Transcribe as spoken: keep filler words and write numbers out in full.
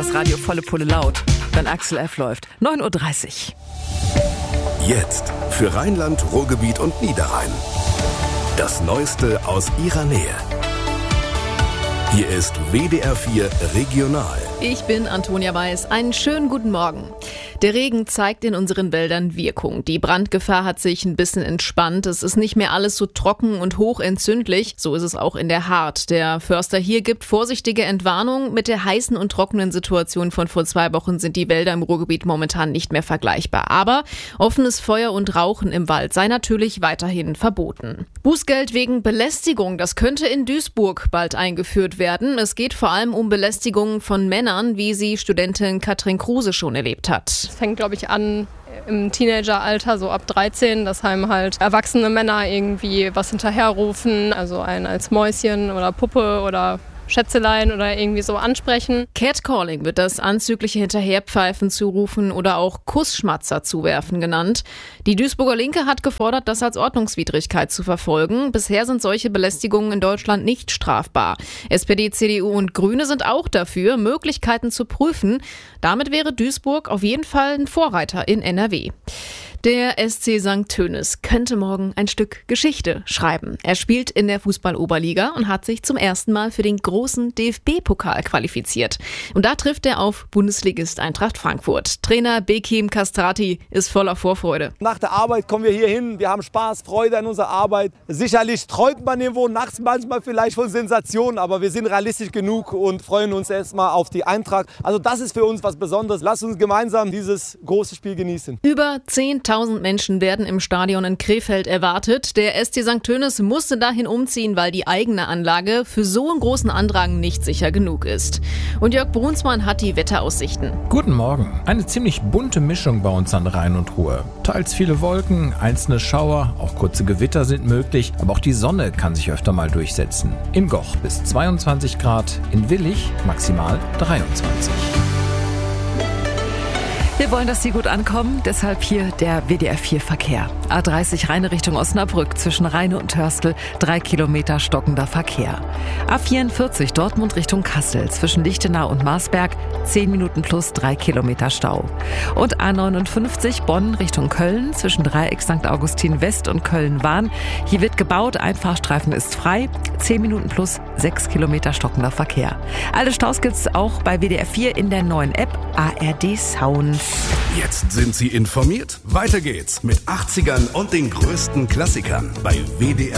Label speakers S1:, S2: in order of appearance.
S1: das Radio volle Pulle laut, wenn Axel F. läuft. neun Uhr dreißig.
S2: Jetzt für Rheinland, Ruhrgebiet und Niederrhein. Das Neueste aus ihrer Nähe. Hier ist W D R vier Regional.
S3: Ich bin Antonia Weiß. Einen schönen guten Morgen. Der Regen zeigt in unseren Wäldern Wirkung. Die Brandgefahr hat sich ein bisschen entspannt. Es ist nicht mehr alles so trocken und hochentzündlich. So ist es auch in der Hart. Der Förster hier gibt vorsichtige Entwarnung. Mit der heißen und trockenen Situation von vor zwei Wochen sind die Wälder im Ruhrgebiet momentan nicht mehr vergleichbar. Aber offenes Feuer und Rauchen im Wald sei natürlich weiterhin verboten. Bußgeld wegen Belästigung, das könnte in Duisburg bald eingeführt werden. Es geht vor allem um Belästigung von Männern, wie sie Studentin Katrin Kruse schon erlebt hat.
S4: Es fängt, glaube ich, an im Teenageralter, so ab dreizehn, dass einem halt erwachsene Männer irgendwie was hinterherrufen, also einen als Mäuschen oder Puppe oder Schätzelein oder irgendwie so ansprechen.
S3: Catcalling wird das anzügliche Hinterherpfeifen zurufen oder auch Kussschmatzer zuwerfen genannt. Die Duisburger Linke hat gefordert, das als Ordnungswidrigkeit zu verfolgen. Bisher sind solche Belästigungen in Deutschland nicht strafbar. S P D, C D U und Grüne sind auch dafür, Möglichkeiten zu prüfen. Damit wäre Duisburg auf jeden Fall ein Vorreiter in N R W. Der S C Sankt Tönis könnte morgen ein Stück Geschichte schreiben. Er spielt in der Fußball-Oberliga und hat sich zum ersten Mal für den großen D F B-Pokal qualifiziert. Und da trifft er auf Bundesligist Eintracht Frankfurt. Trainer Bekim Kastrati ist voller Vorfreude.
S5: Nach der Arbeit kommen wir hier hin, wir haben Spaß, Freude an unserer Arbeit. Sicherlich träumt man irgendwo nachts manchmal vielleicht von Sensationen, aber wir sind realistisch genug und freuen uns erstmal auf die Eintracht. Also das ist für uns was Besonderes. Lasst uns gemeinsam dieses große Spiel genießen.
S3: Über zehntausend Menschen werden im Stadion in Krefeld erwartet. Der S C Sankt Tönis musste dahin umziehen, weil die eigene Anlage für so einen großen Andrang nicht sicher genug ist. Und Jörg Brunsmann hat die Wetteraussichten.
S6: Guten Morgen. Eine ziemlich bunte Mischung bei uns an Rhein und Ruhr. Teils viele Wolken, einzelne Schauer, auch kurze Gewitter sind möglich, aber auch die Sonne kann sich öfter mal durchsetzen. In Goch bis zweiundzwanzig Grad, in Willich maximal dreiundzwanzig.
S1: Wir wollen, dass Sie gut ankommen, deshalb hier der W D R vier Verkehr. A dreißig Rheine Richtung Osnabrück, zwischen Rheine und Hörstel, drei Kilometer stockender Verkehr. A vierundvierzig Dortmund Richtung Kassel, zwischen Lichtenau und Marsberg, zehn Minuten plus drei Kilometer Stau. Und A neunundfünfzig Bonn Richtung Köln, zwischen Dreieck Sankt Augustin West und Köln-Wahn. Hier wird gebaut, ein Fahrstreifen ist frei, zehn Minuten plus sechs Kilometer stockender Verkehr. Alle Staus gibt's auch bei W D R vier in der neuen App A R D Sound.
S2: Jetzt sind Sie informiert. Weiter geht's mit achtzigern und den größten Klassikern bei W D R